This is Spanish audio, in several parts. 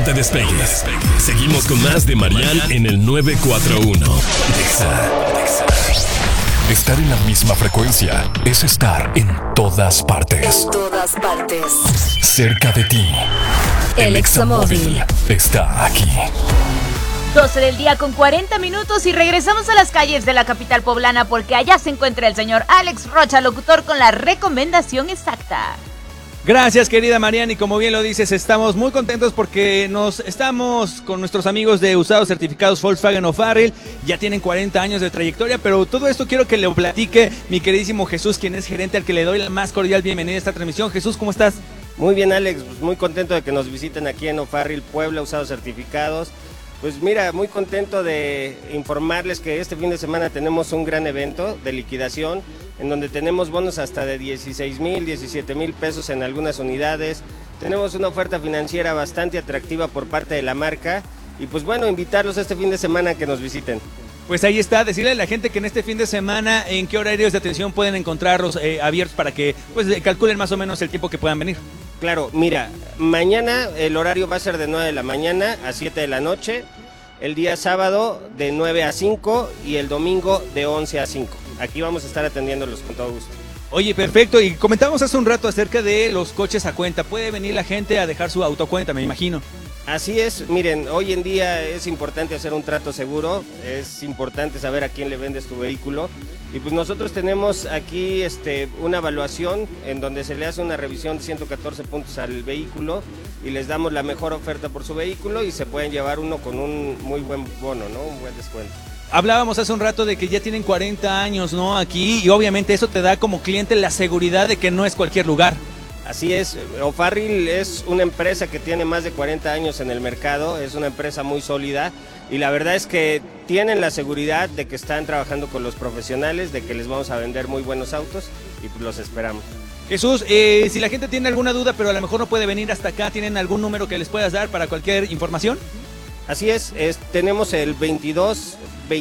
No te despegues. Seguimos con más de Marian en el 941. Exa. Estar en la misma frecuencia es estar en todas partes. En todas partes. Cerca de ti. El Examóvil está aquí. 12 del día con 40 minutos y regresamos a las calles de la capital poblana porque allá se encuentra el señor Alex Rocha, locutor con la recomendación exacta. Gracias, querida Marian, y como bien lo dices, estamos muy contentos porque estamos con nuestros amigos de Usados Certificados Volkswagen O'Farrill. Ya tienen 40 años de trayectoria, pero todo esto quiero que lo platique mi queridísimo Jesús, quien es gerente, al que le doy la más cordial bienvenida a esta transmisión. Jesús, ¿cómo estás? Muy bien, Alex, pues muy contento de que nos visiten aquí en O'Farrill Puebla, Usados Certificados. Pues mira, muy contento de informarles que este fin de semana tenemos un gran evento de liquidación en donde tenemos bonos hasta de 16,000, 17,000 pesos en algunas unidades. Tenemos una oferta financiera bastante atractiva por parte de la marca y pues bueno, invitarlos este fin de semana a que nos visiten. Pues ahí está, decirle a la gente que en este fin de semana en qué horarios de atención pueden encontrarlos abiertos para que pues calculen más o menos el tiempo que puedan venir. Claro, mira, mañana el horario va a ser de 9 de la mañana a 7 de la noche, el día sábado de 9 a 5 y el domingo de 11 a 5. Aquí vamos a estar atendiéndolos con todo gusto. Oye, perfecto, y comentábamos hace un rato acerca de los coches a cuenta. Puede venir la gente a dejar su auto a cuenta, me imagino. Así es, miren, hoy en día es importante hacer un trato seguro, es importante saber a quién le vendes tu vehículo y pues nosotros tenemos aquí una evaluación en donde se le hace una revisión de 114 puntos al vehículo y les damos la mejor oferta por su vehículo y se pueden llevar uno con un muy buen bono, ¿no? Un buen descuento. Hablábamos hace un rato de que ya tienen 40 años, ¿no? Aquí, y obviamente eso te da como cliente la seguridad de que no es cualquier lugar. Así es, O'Farrill es una empresa que tiene más de 40 años en el mercado, es una empresa muy sólida y la verdad es que tienen la seguridad de que están trabajando con los profesionales, de que les vamos a vender muy buenos autos y pues los esperamos. Jesús, si la gente tiene alguna duda pero a lo mejor no puede venir hasta acá, ¿tienen algún número que les puedas dar para cualquier información? Así es, tenemos el 22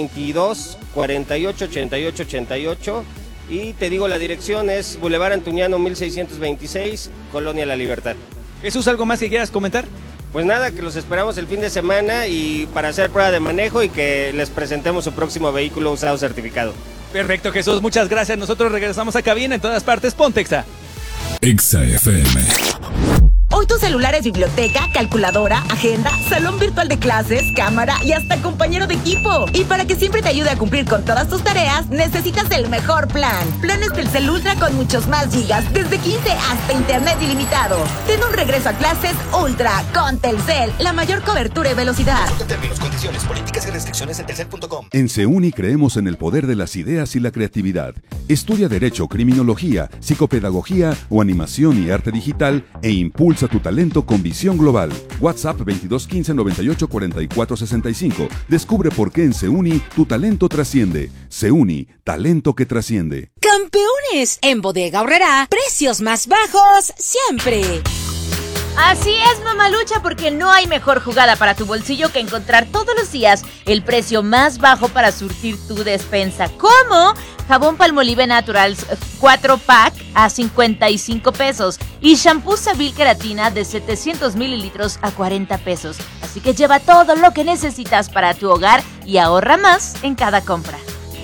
48 88 88 y te digo la dirección es Boulevard Antuñano 1626, Colonia La Libertad. Jesús, ¿algo más que quieras comentar? Pues nada, que los esperamos el fin de semana y para hacer prueba de manejo y que les presentemos su próximo vehículo usado certificado. Perfecto, Jesús, muchas gracias. Nosotros regresamos a cabina en todas partes. Ponte Exa. Exa FM. Hoy tu celular es biblioteca, calculadora, agenda, salón virtual de clases, cámara y hasta compañero de equipo. Y para que siempre te ayude a cumplir con todas tus tareas, necesitas el mejor plan. Planes Telcel Ultra con muchos más gigas, desde 15 hasta internet ilimitado. Ten un regreso a clases Ultra con Telcel, la mayor cobertura y velocidad. Consulta términos, condiciones, políticas y restricciones en telcel.com. En SEUNI creemos en el poder de las ideas y la creatividad. Estudia Derecho, Criminología, Psicopedagogía o Animación y Arte Digital e impulsa tu talento con visión global. WhatsApp 2215 98 44 65. Descubre por qué en SEUNI tu talento trasciende. SEUNI, talento que trasciende. ¡Campeones! En Bodega Aurrerá, precios más bajos siempre. Así es, mamalucha, porque no hay mejor jugada para tu bolsillo que encontrar todos los días el precio más bajo para surtir tu despensa. ¿Cómo? Jabón Palmolive Naturals 4-pack a 55 pesos y shampoo Sabil Keratina de 700 mililitros a 40 pesos. Así que lleva todo lo que necesitas para tu hogar y ahorra más en cada compra.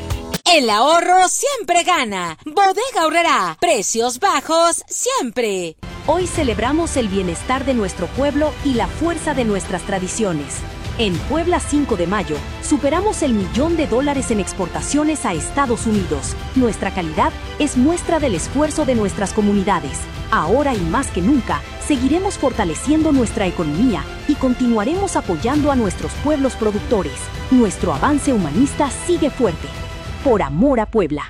El ahorro siempre gana. Bodega Aurrerá, precios bajos siempre. Hoy celebramos el bienestar de nuestro pueblo y la fuerza de nuestras tradiciones. En Puebla 5 de mayo, superamos el $1,000,000 en exportaciones a Estados Unidos. Nuestra calidad es muestra del esfuerzo de nuestras comunidades. Ahora y más que nunca, seguiremos fortaleciendo nuestra economía y continuaremos apoyando a nuestros pueblos productores. Nuestro avance humanista sigue fuerte. Por amor a Puebla.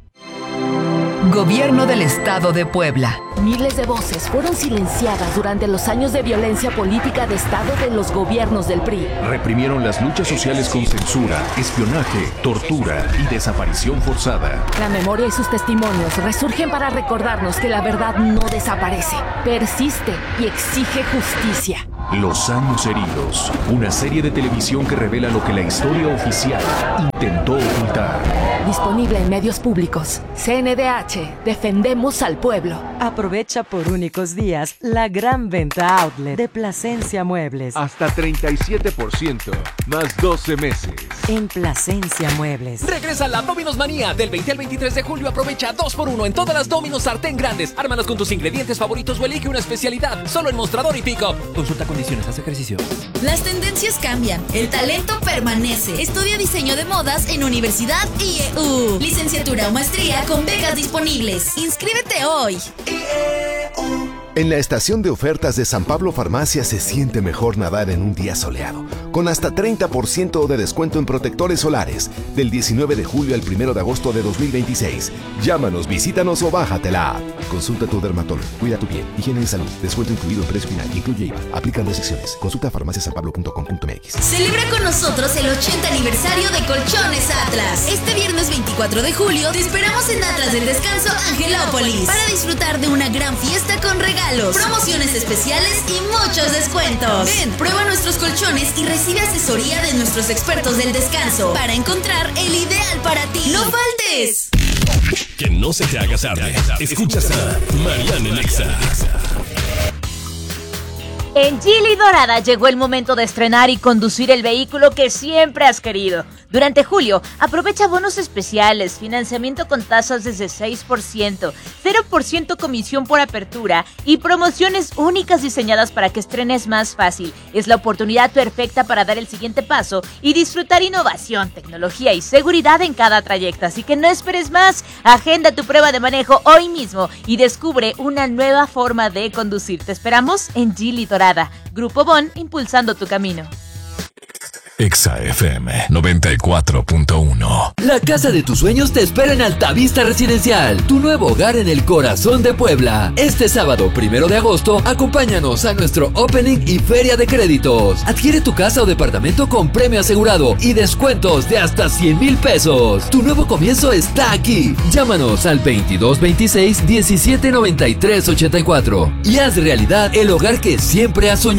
Gobierno del Estado de Puebla. Miles de voces fueron silenciadas durante los años de violencia política de Estado de los gobiernos del PRI. Reprimieron las luchas sociales con censura, espionaje, tortura y desaparición forzada. La memoria y sus testimonios resurgen para recordarnos que la verdad no desaparece, persiste y exige justicia. Los años heridos. Una serie de televisión que revela lo que la historia oficial intentó ocultar. Disponible en medios públicos. CNDH. Defendemos al pueblo. Aprovecha por únicos días la gran venta outlet de Plasencia Muebles. Hasta 37%, más 12 meses. En Plasencia Muebles. Regresa la Domino's Manía. Del 20 al 23 de julio aprovecha 2x1 en todas las Domino's sartén grandes. Ármalas con tus ingredientes favoritos o elige una especialidad. Solo en Mostrador y Pico. Consulta condiciones, haz ejercicio. Las tendencias cambian. El talento permanece. Estudia diseño de modas en Universidad IEU. Licenciatura o maestría con becas disponibles. Inscríbete hoy. En la estación de ofertas de San Pablo Farmacia se siente mejor nadar en un día soleado, con hasta 30% de descuento en protectores solares, del 19 de julio al 1 de agosto de 2026. Llámanos, visítanos o bájate la app. Consulta a tu dermatólogo, cuida tu piel, higiene y salud, descuento incluido en precio final, incluye IVA, aplican restricciones. Consulta farmaciasanpablo.com.mx. Celebra con nosotros el 80 aniversario de Colchones Atlas. Este viernes 24 de julio te esperamos en Atlas del Descanso, Angelópolis, para disfrutar de una gran fiesta con regalos, promociones especiales y muchos descuentos. Ven, prueba nuestros colchones y recibe asesoría de nuestros expertos del descanso para encontrar el ideal para ti. ¡No faltes! Que no se te haga tarde. Escuchas a Mariana en Exa. En Geely Dorada llegó el momento de estrenar y conducir el vehículo que siempre has querido. Durante julio, aprovecha bonos especiales, financiamiento con tasas desde 6%, 0% comisión por apertura y promociones únicas diseñadas para que estrenes más fácil. Es la oportunidad perfecta para dar el siguiente paso y disfrutar innovación, tecnología y seguridad en cada trayecto. Así que no esperes más, agenda tu prueba de manejo hoy mismo y descubre una nueva forma de conducir. Te esperamos en Geely Dorada. Grupo Bon, impulsando tu camino. Exa FM 94.1. La casa de tus sueños te espera en Altavista Residencial, tu nuevo hogar en el corazón de Puebla. Este sábado 1 de agosto, acompáñanos a nuestro opening y feria de créditos. Adquiere tu casa o departamento con premio asegurado y descuentos de hasta 100,000 pesos. Tu nuevo comienzo está aquí. Llámanos al 2226 1793 84 y haz realidad el hogar que siempre has soñado.